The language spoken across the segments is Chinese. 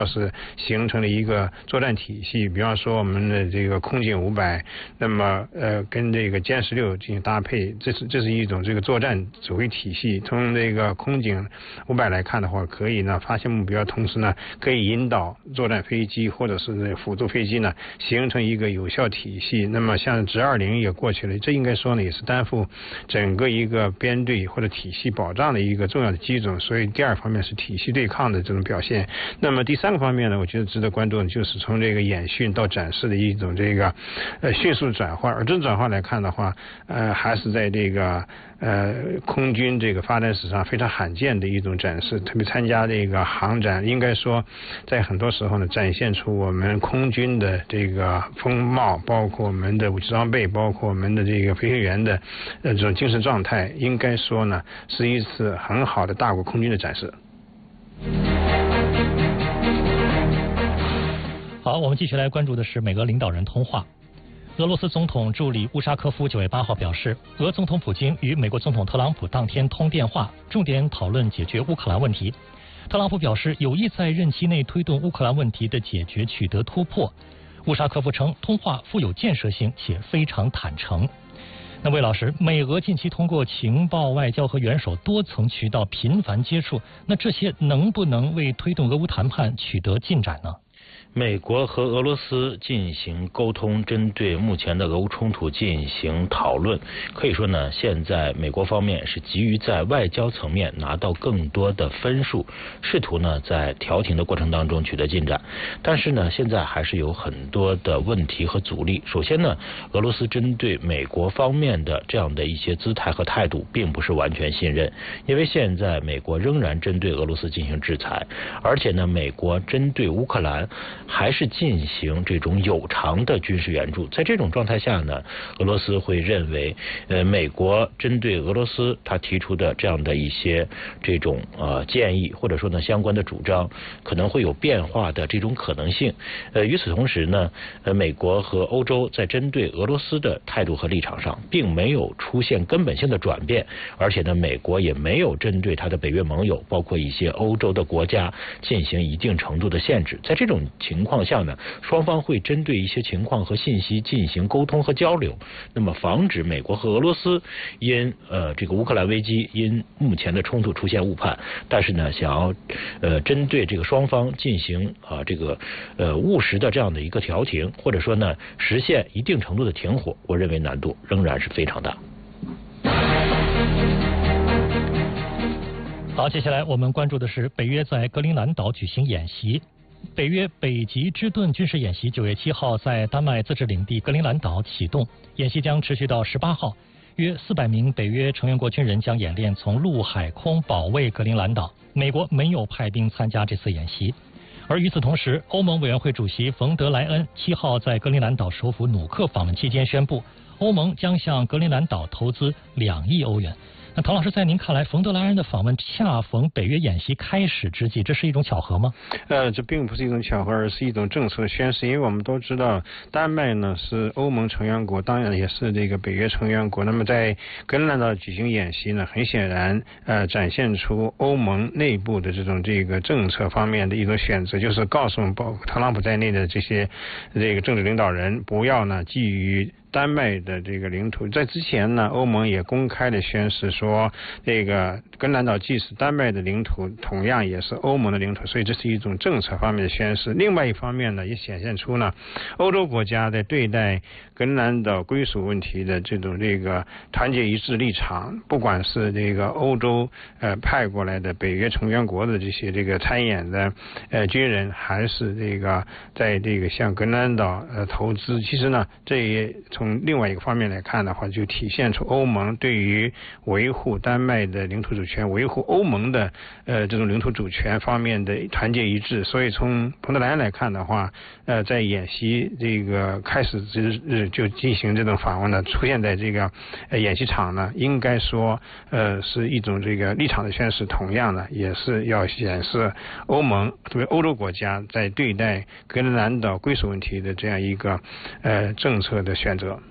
是形成了一个作战体系，比方说我们的这个空警500，那么跟这个歼16进行搭配，这是一种这个作战指挥体系。从这个空警500来看的话，可以呢发现目标，同时呢可以引导作战飞机或者是辅助飞机呢形成一个有效体系。那么像直20也过去了，这应该说呢也是担负整个一个编队或者体系保障的一个重要的基准。所以第二方面是体系对抗的这种表现。那么第三个方面呢，我觉得值得关注的就是从这个演训到展示的一种这个迅速的转换。而这种转换来看的话，还是在这个空军这个发展史上非常罕见的一种展示。特别参加这个航展，应该说在很多时候呢展现出我们空军的这个风貌，包括我们的武器装备，包括我们的这个飞行员的这种精神状态，应该说呢是一次很好的大国空军的展示。 好，我们继续来关注的是美俄领导人通话。俄罗斯总统助理乌沙科夫9月8号表示，俄总统普京与美国总统特朗普当天通电话，重点讨论解决乌克兰问题。特朗普表示有意在任期内推动乌克兰问题的解决取得突破。乌沙科夫称，通话富有建设性且非常坦诚。那魏老师，美俄近期通过情报、外交和元首多层渠道频繁接触，那这些能不能为推动俄乌谈判取得进展呢？ 美国和俄罗斯进行沟通，针对目前的俄乌冲突进行讨论。可以说呢，现在美国方面是急于在外交层面拿到更多的分数，试图呢在调停的过程当中取得进展。但是呢，现在还是有很多的问题和阻力。首先呢，俄罗斯针对美国方面的这样的一些姿态和态度，并不是完全信任，因为现在美国仍然针对俄罗斯进行制裁，而且呢，美国针对乌克兰还是进行这种有偿的军事援助。在这种状态下呢，俄罗斯会认为美国针对俄罗斯他提出的这样的一些这种建议，或者说呢相关的主张可能会有变化的这种可能性。与此同时呢，美国和欧洲在针对俄罗斯的态度和立场上并没有出现根本性的转变，而且呢，美国也没有针对他的北约盟友，包括一些欧洲的国家进行一定程度的限制。在这种情况下呢，双方会针对一些情况和信息进行沟通和交流，那么防止美国和俄罗斯因这个乌克兰危机因目前的冲突出现误判，但是呢，想要针对这个双方进行这个务实的这样的一个调停，或者说呢实现一定程度的停火，我认为难度仍然是非常大。 好，接下来我们关注的是北约在格陵兰岛举行演习。北约北极之盾军事演习9月7号在丹麦自治领地格陵兰岛启动，演习将持续到18号。约400名北约成员国军人将演练从陆海空保卫格陵兰岛。美国没有派兵参加这次演习。而与此同时，欧盟委员会主席冯德莱恩7号在格陵兰岛首府努克访问期间宣布，欧盟将向格陵兰岛投资2亿欧元。那唐老师，在您看来，冯德莱恩的访问恰逢北约演习开始之际，这是一种巧合吗？ 这并不是一种巧合，而是一种政策的宣示。因为我们都知道，丹麦呢是欧盟成员国，当然也是这个北约成员国。那么在格陵兰岛举行演习呢，很显然展现出欧盟内部的这个政策方面的一种选择，就是告诉包括特朗普在内的这些政治领导人，不要呢基于丹麦的这个领土。在之前呢，欧盟也公开的宣示说，这个格陵兰岛既是丹麦的领土，同样也是欧盟的领土，所以这是一种政策方面的宣示。另外一方面呢，也显现出呢，欧洲国家在对待格陵兰岛归属问题的这种团结一致立场，不管是欧洲派过来的北约成员国的这些参演的军人，还是在向格陵兰岛投资，其实呢，这也从另外一个方面来看的话，就体现出欧盟对于维护丹麦的领土主权、维护欧盟的这种领土主权方面的团结一致。所以从彭德莱恩来看的话，在演习开始之日就进行这种访问呢，出现在演习场呢，应该说是一种立场的宣示，同样呢也是要显示欧盟特别欧洲国家在对待格陵兰岛归属问题的这样一个政策的选择。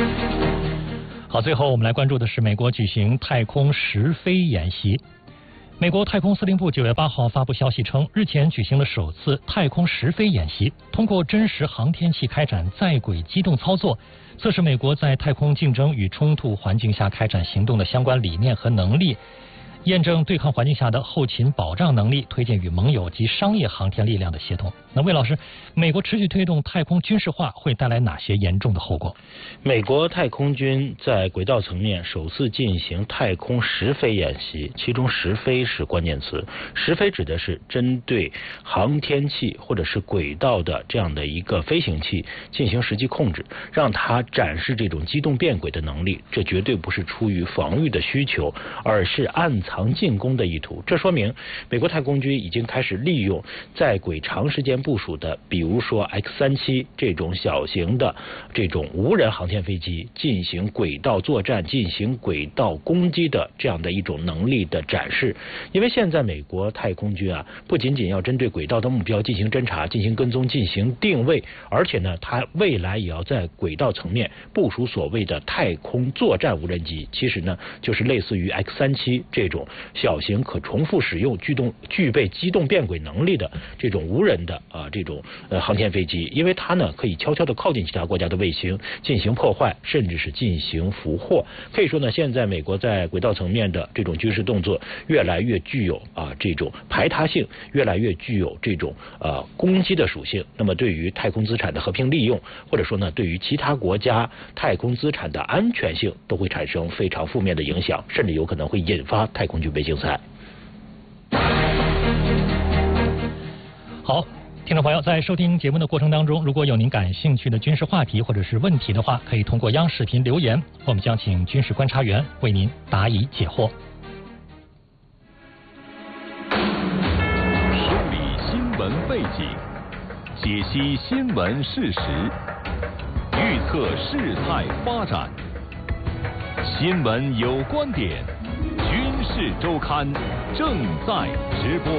好，最后我们来关注的是美国举行太空实飞演习。 美国太空司令部9月8号发布消息称，日前举行了首次太空实飞演习，通过真实航天器开展在轨机动操作，测试美国在太空竞争与冲突环境下开展行动的相关理念和能力，验证对抗环境下的后勤保障能力，推荐与盟友及商业航天力量的协同。那魏老师，美国持续推动太空军事化会带来哪些严重的后果？ 美国太空军在轨道层面首次进行太空实飞演习，其中实飞是关键词。实飞指的是针对航天器或者是轨道的这样的一个飞行器进行实际控制，让它展示这种机动变轨的能力。这绝对不是出于防御的需求，而是暗藏进攻的意图。这说明美国太空军已经开始利用在轨长时间部署的，比如说 X-37这种小型的这种无人航天飞机进行轨道作战、进行轨道攻击的这样的一种能力的展示。因为现在美国太空军不仅仅要针对轨道的目标进行侦察、进行跟踪、进行定位，而且呢，它未来也要在轨道层面部署所谓的太空作战无人机。其实呢，就是类似于 X-37这种小型可重复使用、具备机动变轨能力的这种无人的这种航天飞机，因为它呢可以悄悄地靠近其他国家的卫星进行破坏，甚至是进行俘获。可以说呢，现在美国在轨道层面的这种军事动作越来越具有这种排他性，越来越具有这种攻击的属性。那么对于太空资产的和平利用，或者说呢对于其他国家太空资产的安全性，都会产生非常负面的影响，甚至有可能会引发太空军备竞赛。 好，听众朋友，在收听节目的过程当中，如果有您感兴趣的军事话题或者是问题的话，可以通过央视频留言，我们将请军事观察员为您答疑解惑。 梳理新闻背景，解析新闻事实，预测事态发展。新闻有观点，军事周刊正在直播。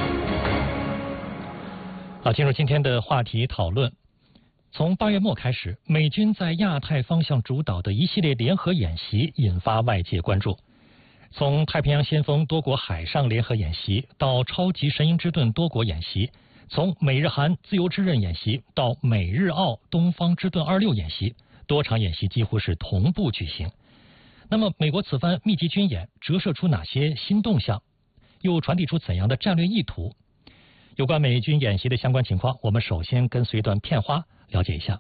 好，进入今天的话题讨论。从8月末开始，美军在亚太方向主导的一系列联合演习引发外界关注。从太平洋先锋多国海上联合演习到超级神鹰之盾多国演习，从美日韩自由之刃演习到美日澳东方之盾26演习，多场演习几乎是同步举行。那么，美国此番密集军演折射出哪些新动向，又传递出怎样的战略意图？有关美军演习的相关情况，我们首先跟随一段片花了解一下。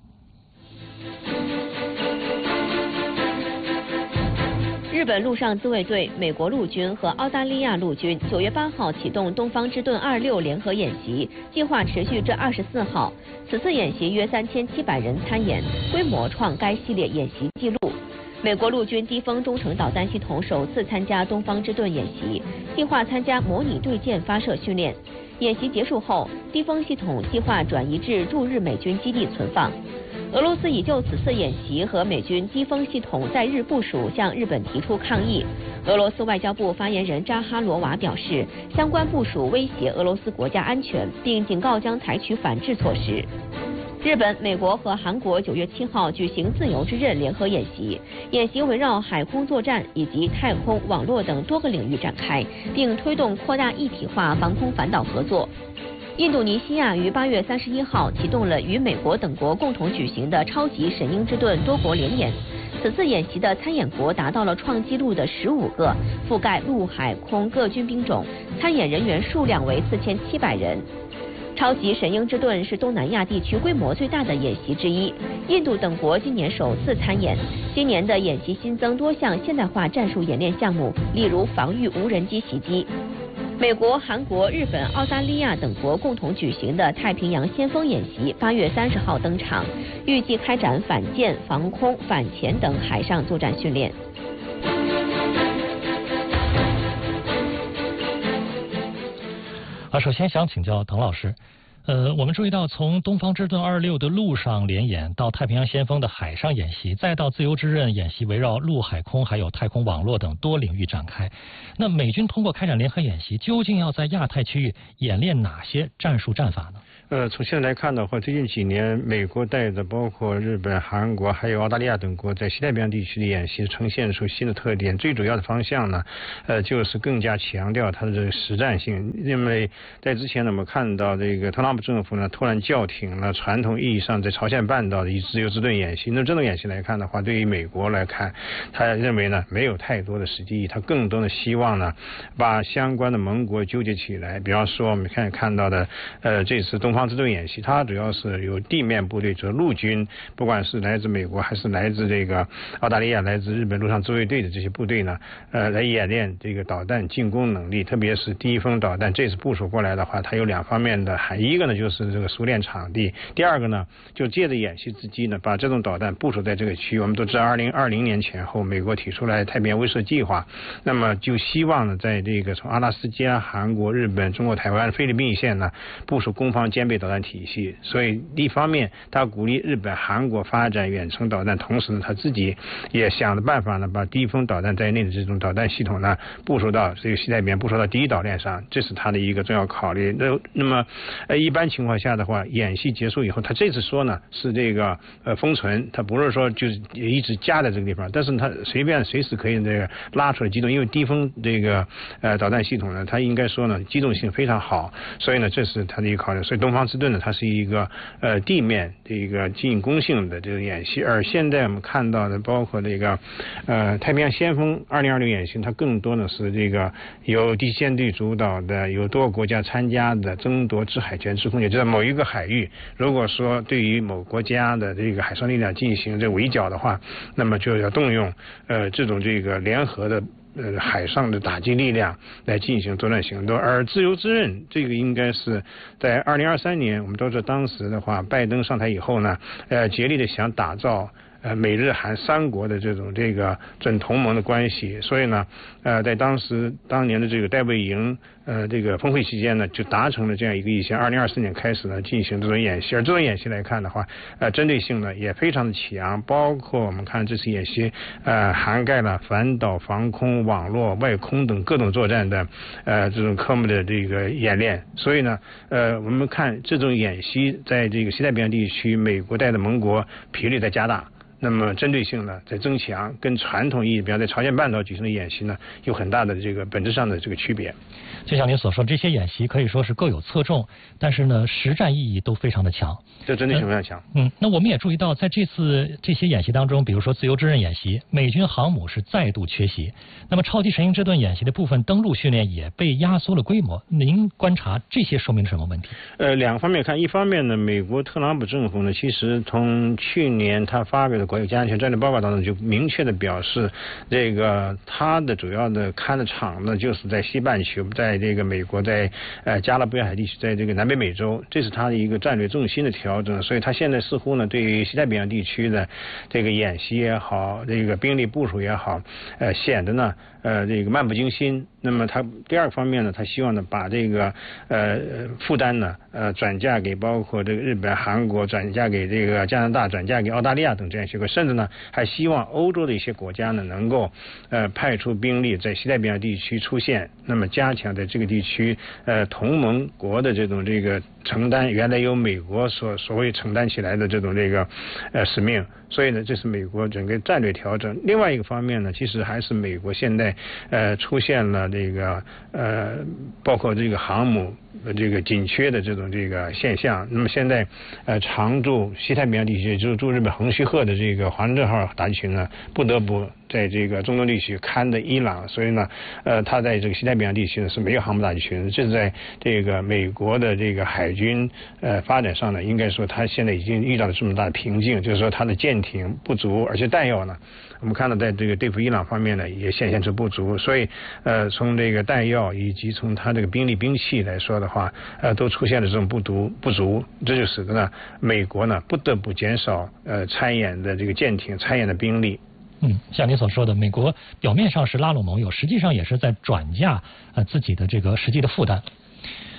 日本陆上自卫队、美国陆军和澳大利亚陆军9月8号启动东方之盾26联合演习，计划持续至24号。此次演习约3700人参演，规模创该系列演习纪录。美国陆军低风中程导弹系统首次参加东方之盾演习，计划参加模拟对舰发射训练。演习结束后，低风系统计划转移至驻日美军基地存放。俄罗斯已就此次演习和美军低风系统在日部署向日本提出抗议。俄罗斯外交部发言人扎哈罗娃表示，相关部署威胁俄罗斯国家安全，并警告将采取反制措施。日本、美国和韩国9月7号举行自由之刃联合演习，演习围绕海空作战以及太空、网络等多个领域展开，并推动扩大一体化防空反导合作。印度尼西亚于8月31号启动了与美国等国共同举行的超级神鹰之盾多国联演。此次演习的参演国达到了创纪录的15个，覆盖陆海空各军兵种，参演人员数量为4700人。超级神鹰之盾是东南亚地区规模最大的演习之一，印度等国今年首次参演。今年的演习新增多项现代化战术演练项目，例如防御无人机袭击。美国、韩国、日本、澳大利亚等国共同举行的太平洋先锋演习8月30号登场，预计开展反舰、防空、反潜等海上作战训练。 首先想请教滕老师， 我们注意到，从东方之盾26的陆上联演到太平洋先锋的海上演习，再到自由之刃演习，围绕陆海空还有太空网络等多领域展开。那美军通过开展联合演习，究竟要在亚太区域演练哪些战术战法呢？ 从现在来看的话，最近几年，美国带着包括日本、韩国还有澳大利亚等国在西太平洋地区的演习，呈现出新的特点。最主要的方向呢，就是更加强调它的这个实战性。因为在之前呢，我们看到这个特朗普政府呢，突然叫停了传统意义上在朝鲜半岛的以自由之盾演习。那这种演习来看的话，对于美国来看，他认为呢，没有太多的实际意义，他更多的希望呢，把相关的盟国纠结起来。比方说，我们看到的，这次东方之盾演习，它主要是有地面部队，就是陆军，不管是来自美国还是来自这个澳大利亚、来自日本陆上自卫队的这些部队呢，来演练这个导弹进攻能力，特别是低风导弹。这次部署过来的话，它有两方面的含义，一个呢就是这个熟练场地，第二个呢就借着演习之机呢，把这种导弹部署在这个区域。我们都知道，2020年前后，美国提出来太平洋威慑计划，那么就希望呢，在这个从阿拉斯加、韩国、日本、中国台湾、菲律宾一线呢，部署攻防兼备导弹体系。所以一方面他鼓励日本、韩国发展远程导弹，同时呢他自己也想着办法呢，把低风导弹在内的这种导弹系统呢部署到这个西太平洋，部署到第一岛链上，这是他的一个重要考虑。那么一般情况下的话，演习结束以后，他这次说呢是这个封存，他不是说就是一直加在这个地方，但是他随时可以这个拉出来机动，因为低风这个导弹系统呢，它应该说呢机动性非常好，所以呢这是他的一个考虑。所以东方之盾呢，它是一个地面的一个进攻性的这个演习，而现在我们看到的包括这个太平洋先锋2026演习，它更多的是这个由第七舰队主导的，有多个国家参加的争夺制海权制空权，就在某一个海域，如果说对于某国家的这个海上力量进行这围剿的话，那么就要动用这种这个联合的海上的打击力量来进行作战行动。而自由之刃这个应该是在2023年，我们都知道当时的话，拜登上台以后呢，竭力的想打造美日韩三国的这种这个准同盟的关系，所以呢，在当年的这个戴维营这个峰会期间呢，就达成了这样一个意向。2024年开始呢，进行这种演习，而这种演习来看的话，针对性呢也非常的强，包括我们看这次演习，涵盖了反导、防空、网络、外空等各种作战的这种科目的这个演练。所以呢，我们看这种演习在这个西太平洋地区，美国带的盟国频率在加大。那么针对性呢在增强，跟传统意义，比方在朝鲜半岛举行的演习呢，有很大的这个本质上的这个区别。 就像您所说，这些演习可以说是各有侧重，但是呢，实战意义都非常的强。 这针对性非常强。 那我们也注意到，在这次这些演习当中，比如说自由之刃演习，美军航母是再度缺席。那么超级神鹰之盾演习的部分登陆训练也被压缩了规模。您观察这些说明什么问题？ 两个方面看，一方面呢，美国特朗普政府呢，其实从去年他发表的国有家安全战略报告当中就明确的表示，这个他的主要的看的场呢，就是在西半球，在这个美国，在加勒比海地区，在这个南北美洲，这是他的一个战略重心的调整。所以他现在似乎呢，对于西太平洋地区的这个演习也好，这个兵力部署也好，显得呢这个漫不经心。那么他第二个方面呢，他希望呢把这个负担呢转嫁给包括这个日本、韩国，转嫁给这个加拿大，转嫁给澳大利亚等这样一些国，甚至呢还希望欧洲的一些国家呢能够派出兵力在西太平洋地区出现，那么加强在这个地区同盟国的这种这个承担原来由美国所谓承担起来的这种这个使命。所以呢，这是美国整个战略调整。另外一个方面呢，其实还是美国现在出现了这个包括这个航母这个紧缺的这种这个现象。那么现在常驻西太平洋地区，就是驻日本横须贺的这个华盛顿号打击群呢，不得不在这个中东地区看的伊朗，所以呢他在这个西太平洋地区呢是没有航母打击群。这是在这个美国的这个海军发展上呢，应该说他现在已经遇到了这么大的瓶颈，就是说他的舰艇不足，而且弹药呢，我们看到在这个对付伊朗方面呢也显现出不足。所以从这个弹药以及从他这个兵力兵器来说的话，都出现了这种不足，这就使得呢美国呢不得不减少参演的这个舰艇、参演的兵力。 像您所说的，美国表面上是拉拢盟友，实际上也是在转嫁自己的这个实际的负担。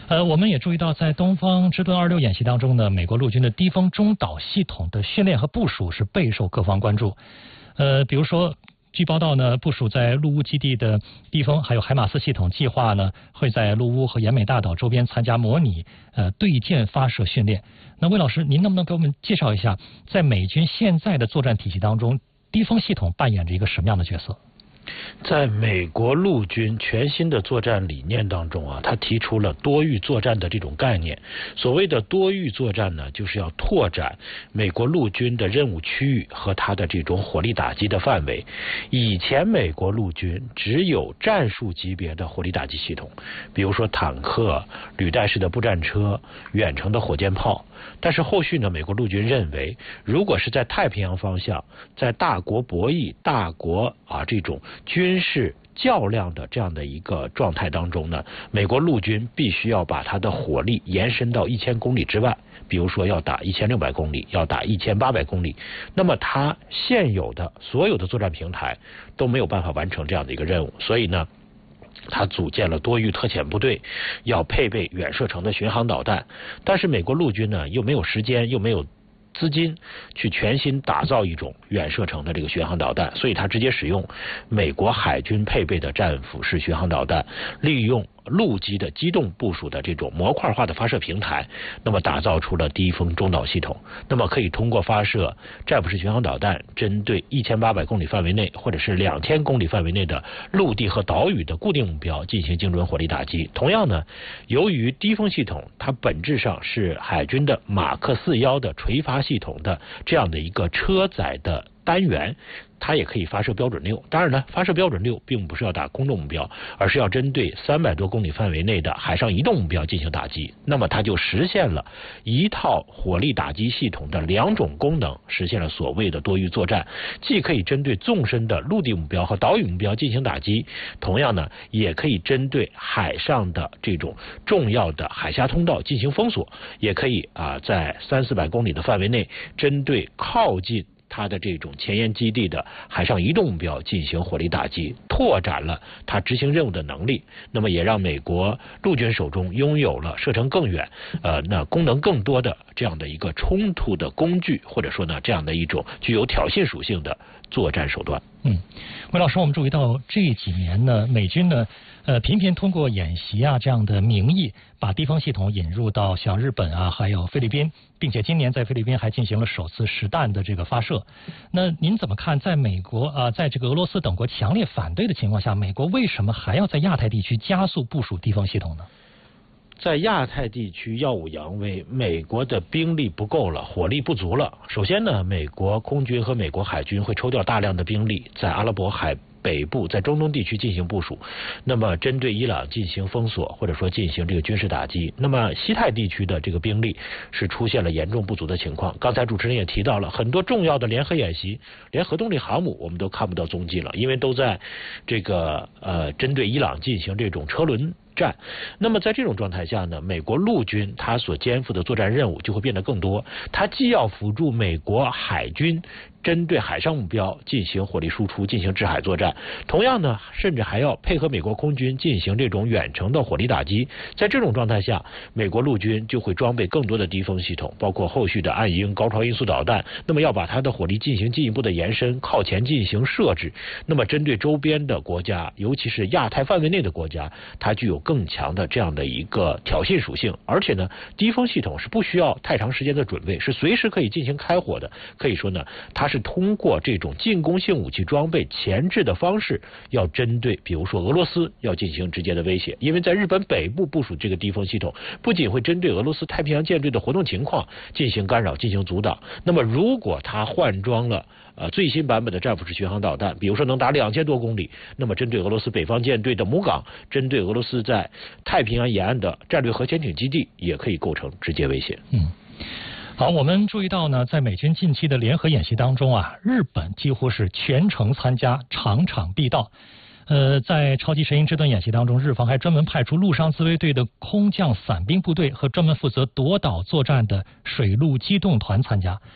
我们也注意到，在东方之盾26演习当中呢，美国陆军的低空中导系统的训练和部署是备受各方关注。比如说，据报道呢，部署在陆乌基地的低风还有海马斯系统计划呢，会在陆乌和奄美大岛周边参加模拟对舰发射训练。那魏老师，您能不能给我们介绍一下，在美军现在的作战体系当中，低风系统扮演着一个什么样的角色？ 在美国陆军全新的作战理念当中啊，他提出了多域作战的这种概念。所谓的多域作战呢，就是要拓展美国陆军的任务区域和它的这种火力打击的范围。以前美国陆军只有战术级别的火力打击系统，比如说坦克、履带式的步战车、远程的火箭炮。但是后续呢，美国陆军认为，如果是在太平洋方向，在大国博弈、大国这种军事较量的这样的一个状态当中呢，美国陆军必须要把它的火力延伸到1000公里之外，比如说要打1600公里，要打1800公里，那么它现有的所有的作战平台都没有办法完成这样的一个任务，所以呢，他组建了多域特遣部队，要配备远射程的巡航导弹。但是美国陆军呢，又没有时间，又没有资金去全新打造一种远射程的这个巡航导弹，所以他直接使用美国海军配备的战斧式巡航导弹，利用陆基的机动部署的这种模块化的发射平台，那么打造出了低风中导系统，那么可以通过发射战斧式巡航导弹，针对1800公里范围内或者是2000公里范围内的陆地和岛屿的固定目标进行精准火力打击。同样呢，由于低风系统它本质上是海军的马克41的垂发系统的这样的一个车载的单元，它也可以发射标准6。当然呢，发射标准6并不是要打空中目标，而是要针对300多公里范围内的海上移动目标进行打击。那么它就实现了一套火力打击系统的2种功能，实现了所谓的多域作战，既可以针对纵深的陆地目标和岛屿目标进行打击，同样呢，也可以针对海上的这种重要的海峡通道进行封锁，也可以在300-400公里的范围内针对靠近它的这种前沿基地的海上移动目标进行火力打击，拓展了它执行任务的能力，那么也让美国陆军手中拥有了射程更远那功能更多的这样的一个冲突的工具，或者说呢，这样的一种具有挑衅属性的作战手段。 魏老师，我们注意到这几年呢，美军呢频频通过演习这样的名义，把低风系统引入到像日本还有菲律宾，并且今年在菲律宾还进行了首次实弹的这个发射。那您怎么看，在美国在这个俄罗斯等国强烈反对的情况下，美国为什么还要在亚太地区加速部署低风系统呢？ 在亚太地区耀武扬威，美国的兵力不够了，火力不足了。首先呢，美国空军和美国海军会抽调大量的兵力在阿拉伯海北部，在中东地区进行部署，那么针对伊朗进行封锁，或者说进行这个军事打击。那么西太地区的这个兵力是出现了严重不足的情况。刚才主持人也提到了很多重要的联合演习，连核动力航母我们都看不到踪迹了，因为都在这个针对伊朗进行这种车轮战。那么在这种状态下呢，美国陆军它所肩负的作战任务就会变得更多，它既要辅助美国海军针对海上目标进行火力输出，进行制海作战，同样呢，甚至还要配合美国空军进行这种远程的火力打击。在这种状态下，美国陆军就会装备更多的低风系统，包括后续的暗鹰、高超音速导弹，那么要把它的火力进行进一步的延伸，靠前进行设置。那么针对周边的国家，尤其是亚太范围内的国家，它具有更强的这样的一个挑衅属性，而且呢，低风系统是不需要太长时间的准备，是随时可以进行开火的。可以说呢，它是通过这种进攻性武器装备前置的方式，要针对比如说俄罗斯要进行直接的威胁。因为在日本北部部署这个低风系统，不仅会针对俄罗斯太平洋舰队的活动情况进行干扰、进行阻挡，那么如果它换装了最新版本的战斧式巡航导弹，比如说能达2000多公里，那么针对俄罗斯北方舰队的母港，针对俄罗斯在太平洋沿岸的战略核潜艇基地，也可以构成直接威胁。 好，我们注意到呢，在美军近期的联合演习当中日本几乎是全程参加，场场必到。在超级神鹰之盾演习当中，日方还专门派出陆上自卫队的空降伞兵部队和专门负责夺岛作战的水陆机动团参加。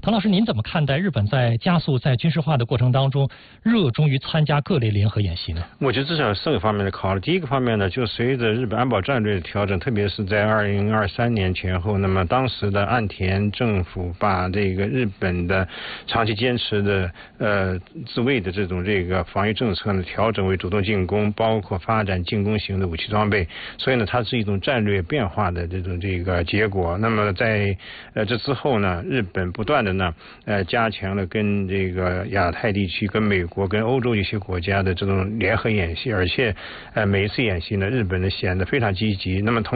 滕老师，您怎么看待日本在加速在军事化的过程当中，热衷于参加各类联合演习呢？ 我觉得至少有4个方面的考虑。第一个方面呢，就随着日本安保战略的调整，特别是在2023年前后，那么当时的岸田政府把这个日本的长期坚持的自卫的这种防御政策呢，调整为主动进攻，包括发展进攻型的武器装备，所以呢，它是一种战略变化的这种结果。那么在这之后呢，日本不断的呢加强了跟亚太地区、跟美国、跟欧洲一些国家的这种联合演习，而且每一次演习呢，日本呢显得非常积极。那么